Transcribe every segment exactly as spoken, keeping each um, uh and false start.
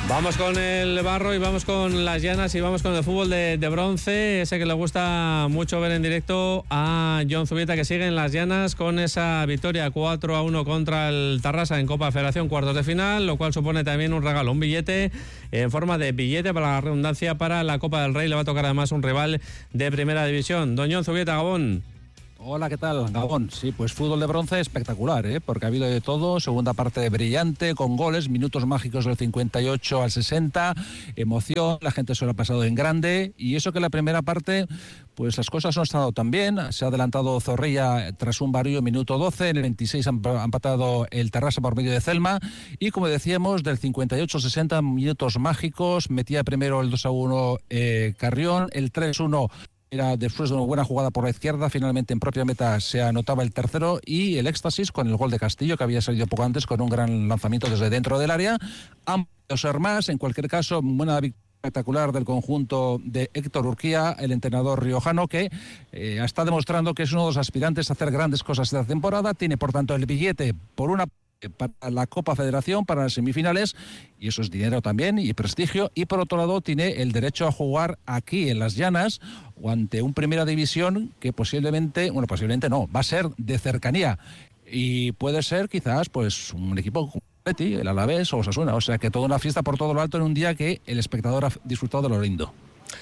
Vamos con el barro y vamos con las llanas y vamos con el fútbol de, de bronce, ese que le gusta mucho ver en directo a Jon Zubieta, que sigue en las llanas con esa victoria cuatro a uno contra el Tarrasa en Copa Federación, cuartos de final, lo cual supone también un regalo, un billete en forma de billete para la redundancia para la Copa del Rey. Le va a tocar además un rival de primera división. Don Jon Zubieta, Gabón. Hola, ¿qué tal, Gabón? Sí, pues fútbol de bronce espectacular, ¿eh? Porque ha habido de todo, segunda parte brillante, con goles, minutos mágicos del cincuenta y ocho al sesenta, emoción, la gente se lo ha pasado en grande, y eso que la primera parte, pues las cosas no han estado tan bien. Se ha adelantado Zorrilla tras un varío minuto doce, en el veintiséis han empatado el Tarrasa por medio de Celma, y como decíamos, del cincuenta y ocho al sesenta, minutos mágicos, metía primero el dos a uno eh, Carrión, el tres uno era después de una buena jugada por la izquierda, finalmente en propia meta se anotaba el tercero, y el éxtasis con el gol de Castillo, que había salido poco antes con un gran lanzamiento desde dentro del área. Han podido ser más, en cualquier caso, buena victoria espectacular del conjunto de Héctor Urquía, el entrenador riojano, que eh, está demostrando que es uno de los aspirantes a hacer grandes cosas esta temporada. Tiene, por tanto, el billete por una para la Copa Federación, para las semifinales, y eso es dinero también y prestigio, y por otro lado tiene el derecho a jugar aquí en las llanas o ante un Primera División que posiblemente, bueno, posiblemente no, va a ser de cercanía, y puede ser quizás pues un equipo como el Betis, el Alavés o Osasuna, o sea que toda una fiesta por todo lo alto en un día que el espectador ha disfrutado de lo lindo.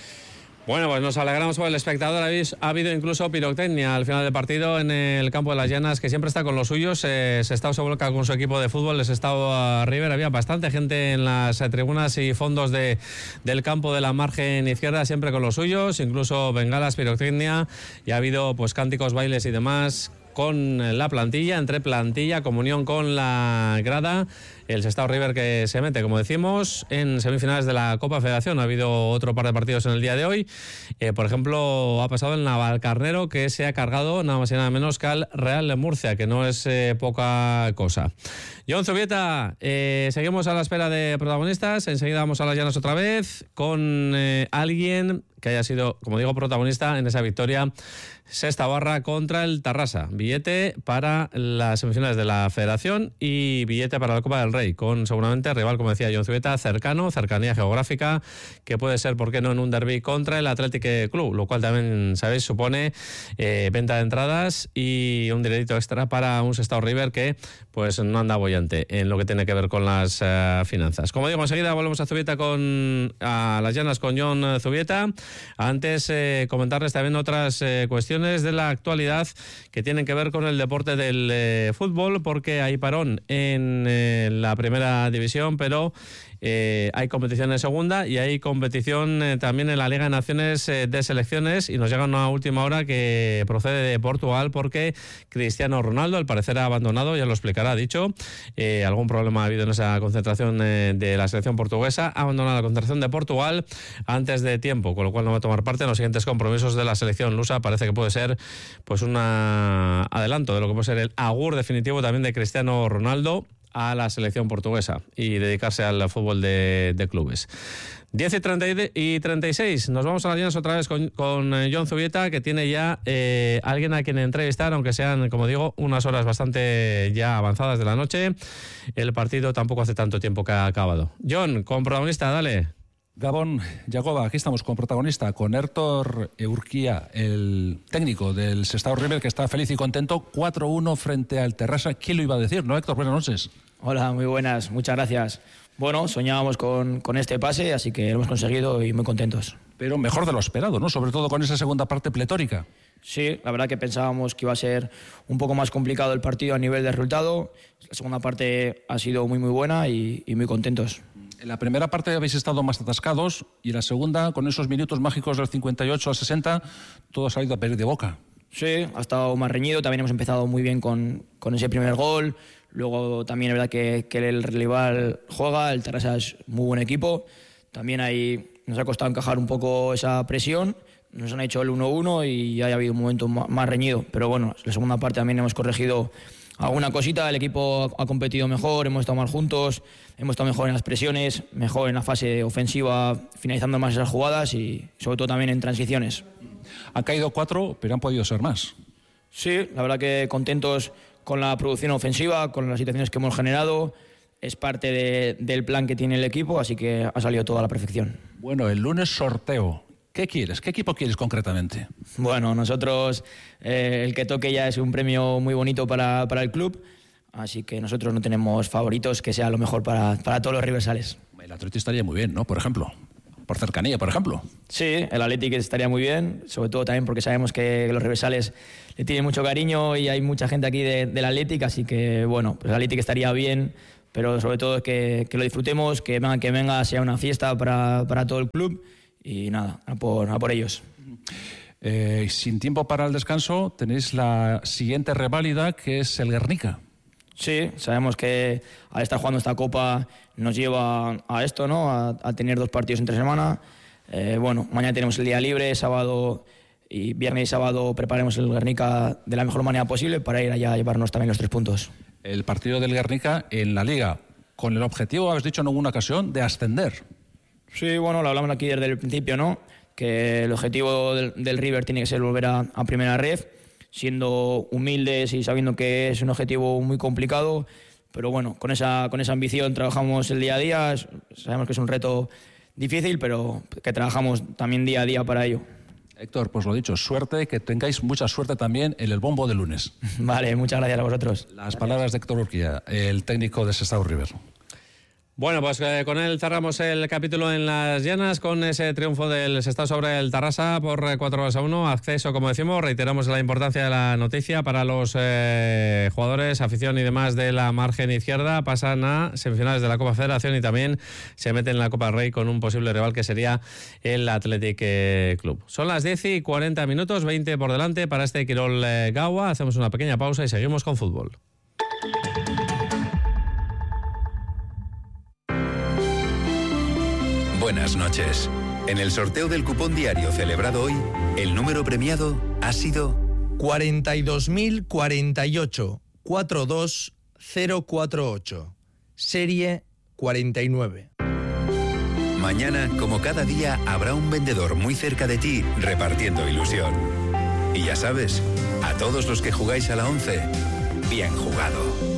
Bueno, pues nos alegramos por el espectador. Ha habido incluso pirotecnia al final del partido en el campo de las Llanas, que siempre está con los suyos. Eh, Sestao se volca con su equipo de fútbol, el Sestao River. Había bastante gente en las tribunas y fondos de, del campo de la margen izquierda, siempre con los suyos, incluso bengalas, pirotecnia, y ha habido pues cánticos, bailes y demás con la plantilla, entre plantilla, comunión con la grada. El Sestao River que se mete, como decimos, en semifinales de la Copa Federación. Ha habido otro par de partidos en el día de hoy. Eh, por ejemplo, ha pasado el Navalcarnero, que se ha cargado nada más y nada menos que al Real de Murcia, que no es eh, poca cosa. Jon Zubieta, eh, seguimos a la espera de protagonistas. Enseguida vamos a las llanas otra vez con eh, alguien que haya sido, como digo, protagonista en esa victoria sexta barra contra el Tarrasa. Billete para las semifinales de la Federación y billete para la Copa del Rey, con seguramente rival, como decía Jon Zubieta, cercano, cercanía geográfica, que puede ser, ¿por qué no?, en un derbi contra el Athletic Club, lo cual también, sabéis, supone eh, venta de entradas y un dinerito extra para un Sestao River que pues no anda bollante en lo que tiene que ver con las uh, finanzas. Como digo, enseguida volvemos a Zubieta con a las llanas con Jon Zubieta. Antes eh, comentarles también otras eh, cuestiones de la actualidad que tienen que ver con el deporte del eh, fútbol, porque hay parón en eh, la primera división, pero Eh, hay competición en segunda y hay competición eh, también en la Liga de Naciones eh, de selecciones, y nos llega una última hora que procede de Portugal, porque Cristiano Ronaldo al parecer ha abandonado, ya lo explicará, ha dicho, eh, algún problema ha habido en esa concentración eh, de la selección portuguesa, ha abandonado la concentración de Portugal antes de tiempo, con lo cual no va a tomar parte en los siguientes compromisos de la selección lusa. Parece que puede ser pues un adelanto de lo que puede ser el agur definitivo también de Cristiano Ronaldo a la selección portuguesa y dedicarse al fútbol de, de clubes. diez y treinta y seis, nos vamos a las llanas otra vez con, con Jon Zubieta, que tiene ya eh, alguien a quien entrevistar, aunque sean, como digo, unas horas bastante ya avanzadas de la noche. El partido tampoco hace tanto tiempo que ha acabado. Jon, con protagonista, dale. Gabón, Jacoba, aquí estamos con protagonista, con Héctor Urquía, el técnico del Sestao River, que está feliz y contento, cuatro uno frente al Tarrasa. ¿Quién lo iba a decir, no, Héctor? Buenas noches. Hola, muy buenas, muchas gracias. Bueno, soñábamos con, con este pase, así que lo hemos conseguido y muy contentos. Pero mejor de lo esperado, ¿no? Sobre todo con esa segunda parte pletórica. Sí, la verdad que pensábamos que iba a ser un poco más complicado el partido a nivel de resultado. La segunda parte ha sido muy, muy buena y, y muy contentos. En la primera parte habéis estado más atascados, y en la segunda, con esos minutos mágicos del cincuenta y ocho al sesenta, todo ha salido a pedir de boca. Sí, ha estado más reñido. También hemos empezado muy bien con, con ese primer gol. Luego también es verdad que, que el rival juega, el Tarrasa es muy buen equipo. También ahí nos ha costado encajar un poco esa presión. Nos han hecho el uno uno y ya ha habido un momento más reñido. Pero bueno, en la segunda parte también hemos corregido alguna cosita, el equipo ha competido mejor, hemos estado más juntos, hemos estado mejor en las presiones, mejor en la fase ofensiva, finalizando más esas jugadas y sobre todo también en transiciones. Han caído cuatro, pero han podido ser más. Sí, la verdad que contentos con la producción ofensiva, con las situaciones que hemos generado. es parte de, del plan que tiene el equipo, así que ha salido todo a la perfección. Bueno, el lunes sorteo. ¿Qué quieres? ¿Qué equipo quieres concretamente? Bueno, nosotros eh, el que toque ya es un premio muy bonito para, para el club, así que nosotros no tenemos favoritos, que sea lo mejor para, para todos los riversales. El Atleti estaría muy bien, ¿no? Por ejemplo, por cercanía, por ejemplo. Sí, el Atleti estaría muy bien, sobre todo también porque sabemos que los riversales le tienen mucho cariño y hay mucha gente aquí de, del Athletic, así que bueno, pues el Athletic estaría bien, pero sobre todo que, que lo disfrutemos, que venga, que venga, sea una fiesta para, para todo el club. Y nada, a por, a por ellos. Eh, sin tiempo para el descanso, tenéis la siguiente reválida, que es el Guernica. Sí, sabemos que al estar jugando esta Copa nos lleva a esto, ¿no? A, a tener dos partidos entre semana. Eh, bueno, mañana tenemos el día libre, sábado y viernes y sábado prepararemos el Guernica de la mejor manera posible para ir allá a llevarnos también los tres puntos. El partido del Guernica en la Liga, con el objetivo, habéis dicho en alguna ocasión, de ascender. Sí, bueno, lo hablamos aquí desde el principio, ¿no? Que el objetivo del, del River tiene que ser volver a, a primera red, siendo humildes y sabiendo que es un objetivo muy complicado, pero bueno, con esa, con esa ambición trabajamos el día a día, sabemos que es un reto difícil, pero que trabajamos también día a día para ello. Héctor, pues lo dicho, suerte, que tengáis mucha suerte también en el bombo de lunes. Vale, muchas gracias a vosotros. Las palabras de Héctor Urquía, el técnico de Sestao River. Bueno, pues eh, con él cerramos el capítulo en Las Llanas con ese triunfo del Sestao sobre el Tarrasa por eh, cuatro goles a uno. Acceso, como decimos, reiteramos la importancia de la noticia para los eh, jugadores, afición y demás de la margen izquierda. Pasan a semifinales de la Copa Federación y también se meten en la Copa Rey con un posible rival que sería el Athletic eh, Club. Son las diez y cuarenta minutos, veinte por delante para este Quirol eh, Gaua. Hacemos una pequeña pausa y seguimos con fútbol. Buenas noches. En el sorteo del cupón diario celebrado hoy, el número premiado ha sido cuarenta y dos mil cuarenta y ocho cuarenta y dos mil cuarenta y ocho, serie cuarenta y nueve. Mañana, como cada día, habrá un vendedor muy cerca de ti repartiendo ilusión. Y ya sabes, a todos los que jugáis a la once, bien jugado.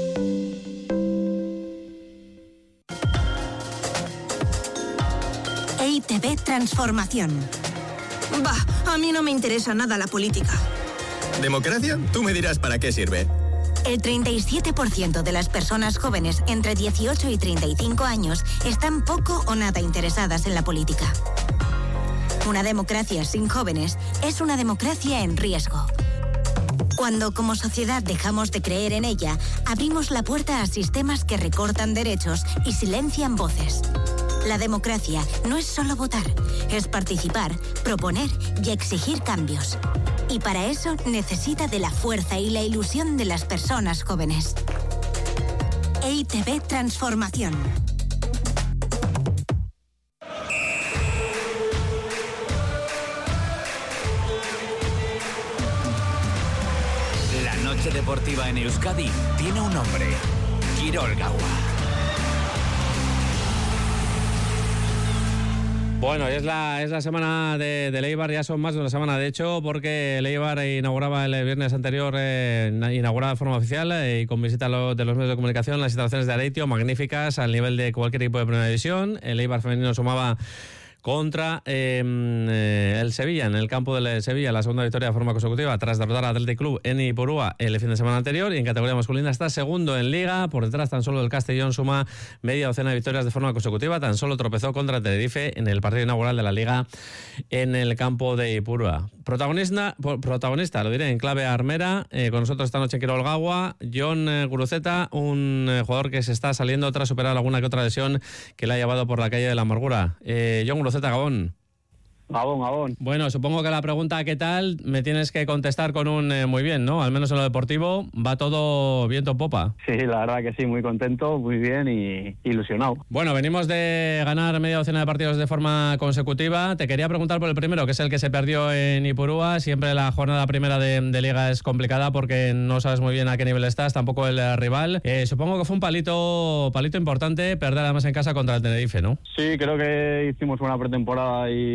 E I Te Be Transformación. Bah, a mí no me interesa nada la política. ¿Democracia? Tú me dirás para qué sirve. El treinta y siete por ciento de las personas jóvenes entre dieciocho y treinta y cinco años están poco o nada interesadas en la política. Una democracia sin jóvenes es una democracia en riesgo. Cuando como sociedad dejamos de creer en ella, abrimos la puerta a sistemas que recortan derechos y silencian voces. La democracia no es solo votar, es participar, proponer y exigir cambios. Y para eso necesita de la fuerza y la ilusión de las personas jóvenes. E I Te Be Transformación. La noche deportiva en Euskadi tiene un nombre: Quirol Gaua. Bueno, es la, es la semana de, de Eibar, ya son más de una semana de hecho, porque el Eibar inauguraba el viernes anterior, eh, inauguraba de forma oficial eh, y con visita lo, de los medios de comunicación las instalaciones de Areitio, magníficas al nivel de cualquier equipo de primera división. El Eibar femenino sumaba contra eh, eh, el Sevilla, en el campo del Sevilla, la segunda victoria de forma consecutiva tras derrotar al Athletic Club en Ipurúa el fin de semana anterior, y en categoría masculina está segundo en Liga, por detrás tan solo el Castellón suma media docena de victorias de forma consecutiva, tan solo tropezó contra el Tenerife en el partido inaugural de la Liga en el campo de Ipurúa. Protagonista, protagonista, lo diré en clave armera, eh, con nosotros esta noche en Quirol Gaua, Jon eh, Guruceta, un eh, jugador que se está saliendo tras superar alguna que otra lesión que le ha llevado por la calle de la amargura. Eh, Jon Guruceta, Gabón. Gabón, Gabón. Bueno, supongo que la pregunta ¿qué tal? Me tienes que contestar con un eh, muy bien, ¿no? Al menos en lo deportivo, va todo viento en popa. Sí, la verdad que sí, muy contento, muy bien y ilusionado. Bueno, venimos de ganar media docena de partidos de forma consecutiva. Te quería preguntar por el primero, que es el que se perdió en Ipurúa. Siempre la jornada primera de, de Liga es complicada porque no sabes muy bien a qué nivel estás, tampoco el eh, rival. Eh, supongo que fue un palito, palito importante perder además en casa contra el Tenerife, ¿no? Sí, creo que hicimos una pretemporada y, y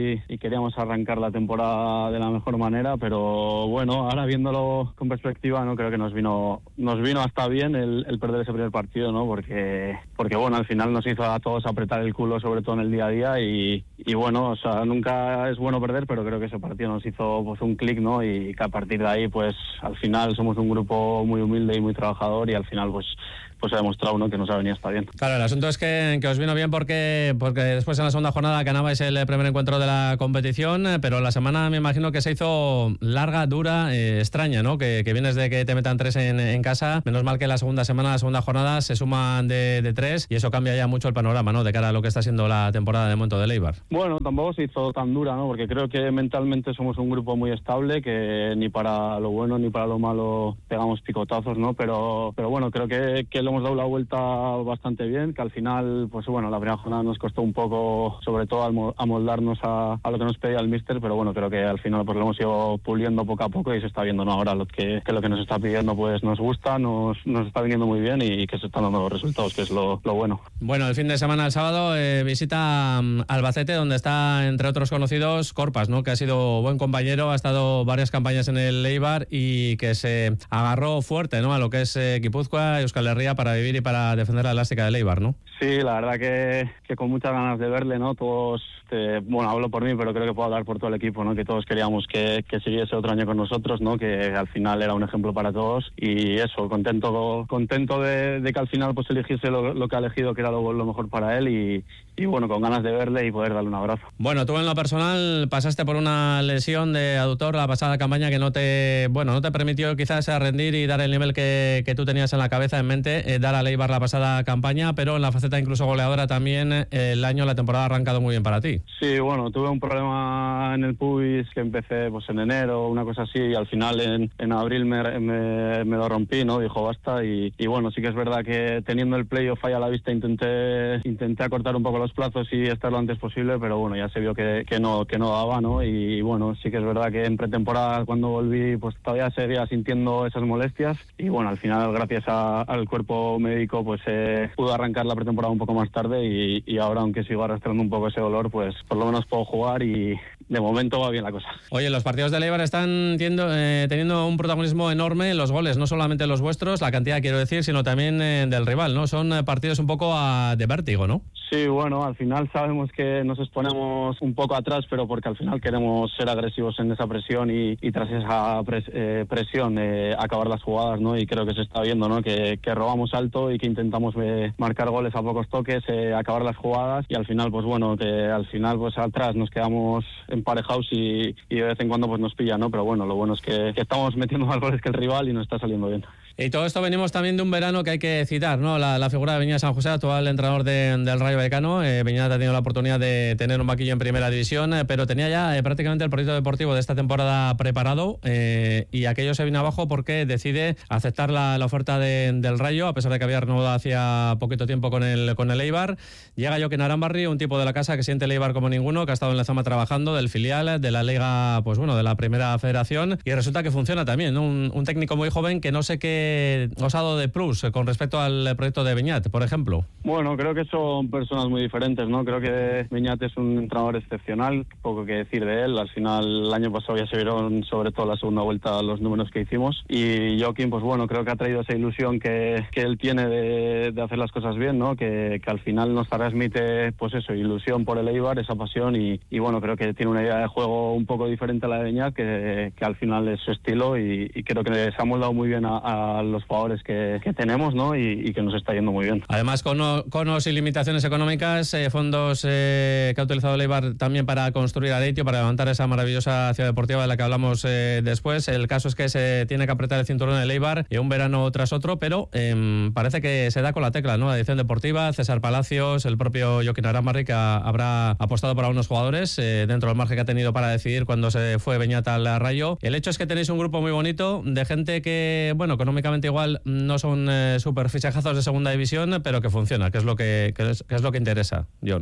queríamos arrancar la temporada de la mejor manera, pero bueno, ahora viéndolo con perspectiva, no creo que nos vino nos vino hasta bien el, el perder ese primer partido, ¿no? Porque porque bueno, al final nos hizo a todos apretar el culo, sobre todo en el día a día, y, y bueno, o sea, nunca es bueno perder, pero creo que ese partido nos hizo pues un clic, ¿no? Y que a partir de ahí, pues al final somos un grupo muy humilde y muy trabajador, y al final pues pues ha demostrado, ¿no?, que nos ha venido hasta bien. Claro, el asunto es que, que os vino bien porque, porque después en la segunda jornada ganabais el primer encuentro de la competición, pero la semana me imagino que se hizo larga, dura, eh, extraña, ¿no? Que, que vienes de que te metan tres en, en casa. Menos mal que la segunda semana, la segunda jornada se suman de, de tres y eso cambia ya mucho el panorama, ¿no?, de cara a lo que está siendo la temporada de momento del Eibar. Bueno, tampoco se hizo tan dura, ¿no? Porque creo que mentalmente somos un grupo muy estable, que ni para lo bueno ni para lo malo pegamos picotazos, ¿no? Pero, pero bueno, creo que, que lo hemos dado la vuelta bastante bien, que al final, pues bueno, la primera jornada nos costó un poco, sobre todo amoldarnos a, a lo que nos pedía el míster, pero bueno, creo que al final pues lo hemos ido puliendo poco a poco y se está viendo, ¿no?, ahora lo que, que lo que nos está pidiendo pues nos gusta, nos, nos está viniendo muy bien y que se están dando los resultados, que es lo, lo bueno. Bueno, el fin de semana, el sábado, eh, visita um, Albacete, donde está, entre otros conocidos, Corpas, ¿no?, que ha sido buen compañero, ha estado varias campañas en el Eibar y que se agarró fuerte, ¿no?, a lo que es eh, Guipúzcoa, Euskal Herria, para vivir y para defender la elástica del Eibar, ¿no? Sí, la verdad que, que con muchas ganas de verle, ¿no? Todos, eh, bueno, hablo por mí, pero creo que puedo hablar por todo el equipo, ¿no? Que todos queríamos que, que siguiese otro año con nosotros, ¿no? Que al final era un ejemplo para todos y eso, contento contento de, de que al final pues eligiese lo, lo que ha elegido, que era lo, lo mejor para él y, y bueno, con ganas de verle y poder darle un abrazo. Bueno, tú en lo personal pasaste por una lesión de aductor la pasada campaña que no te, bueno, no te permitió quizás rendir y dar el nivel que, que tú tenías en la cabeza, en mente, eh, dar al Eibar la pasada campaña, pero en la faceta incluso goleadora también eh, el año, la temporada ha arrancado muy bien para ti. Sí, bueno, tuve un problema en el pubis que empecé pues en enero, una cosa así, y al final en, en abril me, me, me lo rompí, ¿no? Dijo basta y, y bueno, sí que es verdad que teniendo el playoff ahí a la vista intenté intenté acortar un poco los plazos y estar lo antes posible, pero bueno, ya se vio que, que no que no daba, ¿no? Y, y bueno, sí que es verdad que en pretemporada cuando volví pues todavía seguía sintiendo esas molestias y bueno, al final gracias a, al cuerpo médico pues eh, pude arrancar la pretemporada un poco más tarde y, y ahora, aunque sigo arrastrando un poco ese dolor, pues por lo menos puedo jugar y de momento va bien la cosa. Oye, los partidos del Eibar están tiendo, eh, teniendo un protagonismo enorme en los goles, no solamente los vuestros, la cantidad quiero decir, sino también eh, del rival, ¿no? Son eh, partidos un poco a, de vértigo, ¿no? Sí, bueno, al final sabemos que nos exponemos un poco atrás, pero porque al final queremos ser agresivos en esa presión y, y tras esa pres, eh, presión eh, acabar las jugadas, ¿no? Y creo que se está viendo, ¿no? Que, que robamos alto y que intentamos eh, marcar goles a pocos toques, eh, acabar las jugadas y al final, pues bueno, que al final pues atrás nos quedamos emparejados y, y de vez en cuando pues nos pilla, ¿no? Pero bueno, lo bueno es que, que estamos metiendo más goles que el rival y nos está saliendo bien. Y todo esto venimos también de un verano que hay que citar, ¿no? La, la figura de Beñat San José, actual entrenador de, del Rayo Vallecano. Eh, Beñat ha tenido la oportunidad de tener un vaquillo en primera división, eh, pero tenía ya eh, prácticamente el proyecto deportivo de esta temporada preparado eh, y aquello se vino abajo porque decide aceptar la, la oferta de, del Rayo, a pesar de que había renovado hacía poquito tiempo con el, con el Eibar. Llega Jokin Arambarri, un tipo de la casa que siente el Eibar como ninguno, que ha estado en la zona trabajando, del filial, de la Liga, pues bueno, de la Primera Federación, y resulta que funciona también, ¿no? Un, un técnico muy joven que no sé qué os ha dado de plus con respecto al proyecto de Beñat, por ejemplo. Bueno, creo que son personas muy diferentes, ¿no? Creo que Beñat es un entrenador excepcional, poco que decir de él. Al final, el año pasado ya se vieron, sobre todo la segunda vuelta, los números que hicimos. Y Jokin, pues bueno, creo que ha traído esa ilusión que, que él tiene de, de hacer las cosas bien, ¿no? Que, que al final nos transmite, pues eso, ilusión por el Eibar, esa pasión. Y, y bueno, creo que tiene una idea de juego un poco diferente a la de Beñat, que, que al final es su estilo. Y, y creo que se ha moldado muy bien a, a los jugadores que, que tenemos, ¿no? Y, y que nos está yendo muy bien. Además, con conos y limitaciones económicas, eh, fondos eh, que ha utilizado el Eibar también para construir Areitio, para levantar esa maravillosa ciudad deportiva de la que hablamos eh, después. El caso es que se tiene que apretar el cinturón en el Eibar, eh, un verano tras otro, pero eh, parece que se da con la tecla, ¿no? La edición deportiva, César Palacios, el propio Jokin Arambarri, que a, habrá apostado por algunos jugadores eh, dentro del margen que ha tenido para decidir cuando se fue Beñat al Rayo. El hecho es que tenéis un grupo muy bonito de gente que, bueno, económicamente igual no son eh, súper fichajazos de segunda división, pero que funciona, que es lo que, que, es, que es lo que interesa, John.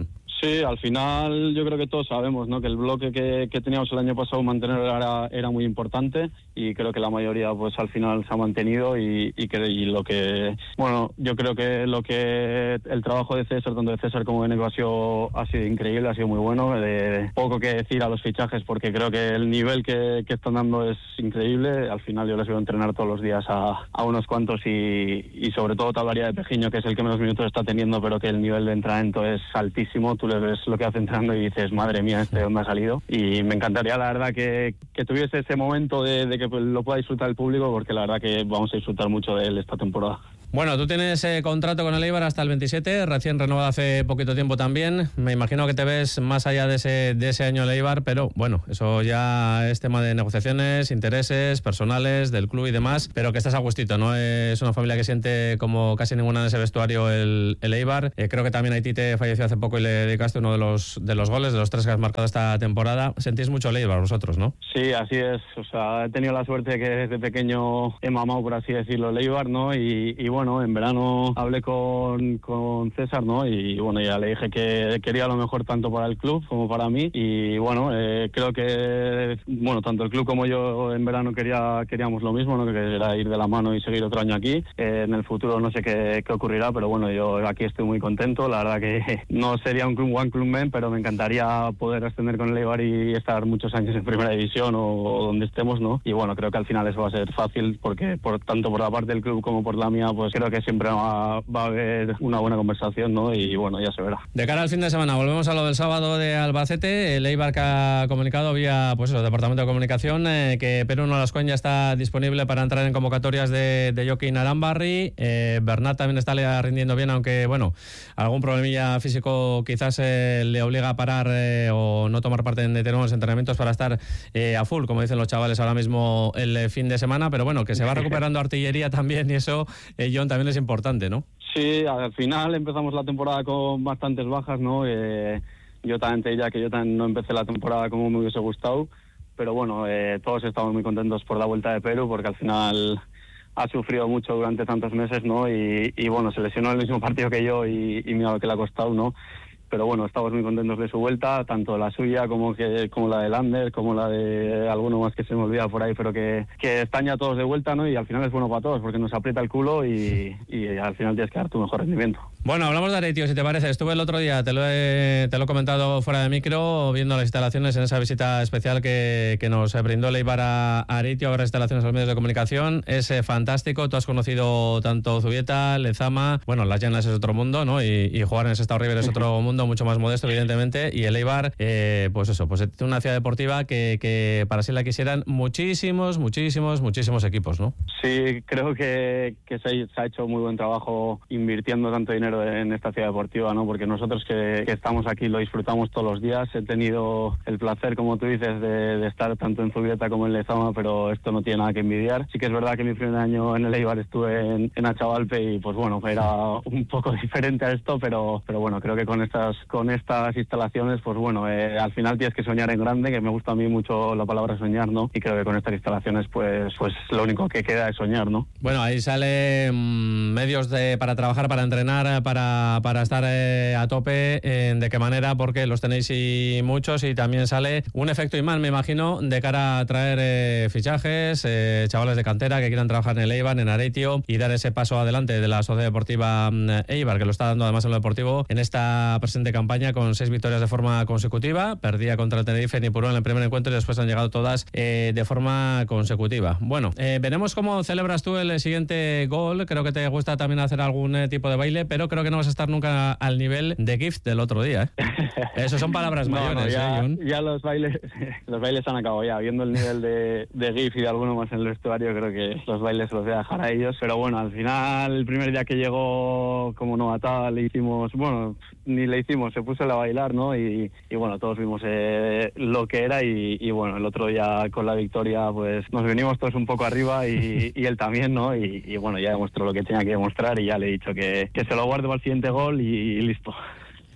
Sí, al final yo creo que todos sabemos, ¿no?, que el bloque que, que teníamos el año pasado mantenerlo era, era muy importante, y creo que la mayoría pues al final se ha mantenido, y, y, que, y lo que, bueno, yo creo que lo que el trabajo de César, tanto de César como de Neco, ha sido, ha sido increíble, ha sido muy bueno. De, poco que decir a los fichajes, porque creo que el nivel que, que están dando es increíble. Al final yo les veo entrenar todos los días a, a unos cuantos, y, y sobre todo te hablaría de Pejiño, que es el que menos minutos está teniendo, pero que el nivel de entrenamiento es altísimo. Tú le ves lo que hace entrenando y dices, madre mía, este dónde ha salido. Y me encantaría, la verdad, que, que tuviese ese momento de, de que pues, lo pueda disfrutar el público, porque la verdad que vamos a disfrutar mucho de él esta temporada. Bueno, tú tienes eh, contrato con el Eibar hasta el veintisiete, recién renovado hace poquito tiempo también. Me imagino que te ves más allá de ese, de ese año el Eibar, pero bueno, eso ya es tema de negociaciones, intereses personales del club y demás, pero que estás a gustito, ¿no? Es una familia que siente como casi ninguna en ese vestuario el, el Eibar. Eh, creo que también Aitite falleció hace poco y le dedicaste uno de los, de los goles, de los tres que has marcado esta temporada. Sentís mucho el Eibar vosotros, ¿no? Sí, así es. O sea, he tenido la suerte que desde pequeño he mamado, por así decirlo, el Eibar, ¿no? Y, y bueno, en verano hablé con, con César, ¿no? Y bueno, ya le dije que quería lo mejor tanto para el club como para mí. Y bueno, eh, creo que bueno, tanto el club como yo en verano quería queríamos lo mismo, ¿no? Que era ir de la mano y seguir otro año aquí. Eh, en el futuro no sé qué, qué ocurrirá, pero bueno, yo aquí estoy muy contento. La verdad que no sería un club One Club Men, pero me encantaría poder ascender con el Eibar y estar muchos años en primera división o, o donde estemos, ¿no? Y bueno, creo que al final eso va a ser fácil, porque por tanto por la parte del club como por la mía, pues creo que siempre va, va a haber una buena conversación, ¿no? Y bueno, ya se verá. De cara al fin de semana, volvemos a lo del sábado de Albacete. El Eibar que ha comunicado vía, pues eso, Departamento de Comunicación, eh, que Perú Nolascoen ya está disponible para entrar en convocatorias de, de Joaquín Arambarri. Eh, Bernat también está rindiendo bien, aunque bueno, algún problemilla físico quizás eh, le obliga a parar eh, o no tomar parte en determinados entrenamientos para estar eh, a full, como dicen los chavales ahora mismo, el fin de semana. Pero bueno, que se va recuperando artillería también, y eso, eh, John, también es importante, ¿no? Sí, al final empezamos la temporada con bastantes bajas, ¿no? Eh, yo también te diría que yo también no empecé la temporada como me hubiese gustado, pero bueno, eh, todos estamos muy contentos por la vuelta de Perú, porque al final ha sufrido mucho durante tantos meses, ¿no? Y, y bueno, se lesionó en el mismo partido que yo, y, y mira lo que le ha costado, ¿no? Pero bueno, estamos muy contentos de su vuelta, tanto la suya como que como la de Lander, como la de alguno más que se me olvida por ahí, pero que, que están ya todos de vuelta, ¿no? Y al final es bueno para todos, porque nos aprieta el culo y, y al final tienes que dar tu mejor rendimiento. Bueno, hablamos de Areitio, si te parece. Estuve el otro día, te lo he, te lo he comentado fuera de micro, viendo las instalaciones en esa visita especial que, que nos brindó el Eibar a Areitio, a ver las instalaciones a los medios de comunicación. Es eh, fantástico. Tú has conocido tanto Zubieta, Lezama, bueno, Las Llanas es otro mundo, ¿no? Y, y jugar en ese Estado River es otro mundo, mucho más modesto, evidentemente. Y el Eibar, eh, pues eso, pues es una ciudad deportiva que, que para sí la quisieran muchísimos, muchísimos, muchísimos equipos, ¿no? Sí, creo que, que se, se ha hecho muy buen trabajo invirtiendo tanto dinero en esta ciudad deportiva, ¿no? Porque nosotros que, que estamos aquí lo disfrutamos todos los días. He tenido el placer, como tú dices, de, de estar tanto en Zubieta como en Lezama, pero esto no tiene nada que envidiar. Sí que es verdad que mi primer año en el Eibar estuve en, en Achavalpe y pues bueno, era un poco diferente a esto, pero, pero bueno, creo que con estas, con estas instalaciones, pues bueno, eh, al final tienes que soñar en grande, que me gusta a mí mucho la palabra soñar, ¿no? Y creo que con estas instalaciones, pues, pues lo único que queda es soñar, ¿no? Bueno, ahí salen mmm, medios de, para trabajar, para entrenar, para, para estar eh, a tope. Eh, ¿De qué manera? Porque los tenéis y muchos, y también sale un efecto imán, me imagino, de cara a traer eh, fichajes, eh, chavales de cantera que quieran trabajar en el Eibar, en Areitio, y dar ese paso adelante de la Sociedad Deportiva Eibar, que lo está dando además en lo deportivo en esta presente campaña, con seis victorias de forma consecutiva. Perdía contra el Tenerife en Ipurúa en el primer encuentro y después han llegado todas eh, de forma consecutiva. Bueno, eh, veremos cómo celebras tú el siguiente gol. Creo que te gusta también hacer algún eh, tipo de baile, pero creo que no vas a estar nunca al nivel de Gift del otro día, ¿eh? Eso son palabras no, mayores, no, ya, ¿eh, John? Ya los bailes, los bailes han acabado ya. Viendo el nivel de, de Gift y de alguno más en el vestuario, creo que los bailes los voy a dejar a ellos. Pero bueno, al final, el primer día que llegó como novatada, le hicimos, bueno, ni le hicimos, se puso a bailar, ¿no? Y, y bueno, todos vimos eh, lo que era y, y bueno, el otro día con la victoria, pues nos venimos todos un poco arriba y, y él también, ¿no? Y, y bueno, ya demostró lo que tenía que demostrar y ya le he dicho que, que se lo guarde para el siguiente gol y, y listo.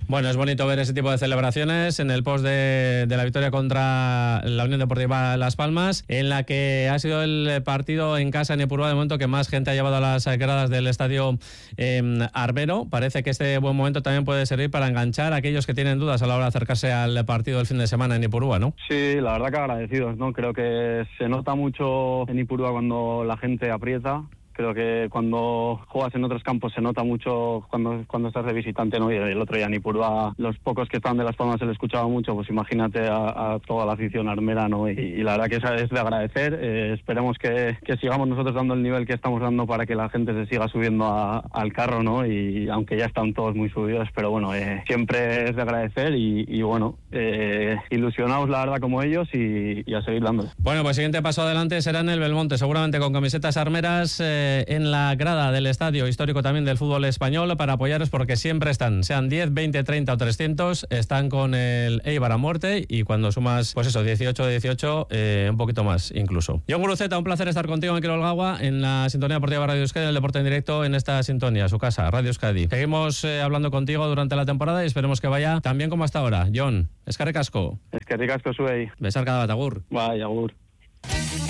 Bueno, es bonito ver ese tipo de celebraciones en el post de, de la victoria contra la Unión Deportiva Las Palmas, en la que ha sido el partido en casa en Ipurúa de momento que más gente ha llevado a las gradas del estadio eh, Armero. Parece que este buen momento también puede servir para enganchar a aquellos que tienen dudas a la hora de acercarse al partido del fin de semana en Ipurúa, ¿no? Sí, la verdad que agradecidos, ¿no? Creo que se nota mucho en Ipurúa cuando la gente aprieta. Creo que cuando juegas en otros campos se nota mucho cuando, cuando estás de visitante, ¿no? Y el otro día en Ipurúa, los pocos que estaban de Las Palmas se le escuchaba mucho, pues imagínate a, a toda la afición armera, ¿no? Y, y la verdad que esa es de agradecer. Eh, esperemos que, que sigamos nosotros dando el nivel que estamos dando para que la gente se siga subiendo a, al carro, ¿no? Y aunque ya están todos muy subidos, pero bueno, eh, siempre es de agradecer y, y bueno, eh, ilusionados la verdad como ellos y, y a seguir dándole. Bueno, pues siguiente paso adelante será en el Belmonte, seguramente con camisetas armeras eh, en la grada del estadio histórico también del fútbol español para apoyaros, porque siempre están, sean diez, veinte, treinta o trescientos, están con el Eibar a muerte, y cuando sumas, pues eso, dieciocho, dieciocho, eh, un poquito más incluso. John Guruceta, un placer estar contigo, Mikel Olgawa, en la sintonía deportiva Radio Euskadi, en el deporte en directo, en esta sintonía, su casa, Radio Euskadi. Seguimos eh, hablando contigo durante la temporada y esperemos que vaya tan bien como hasta ahora. John, eskerrik asko. Eskerrik asko zuei. Besarkada bat, agur. Bai, agur.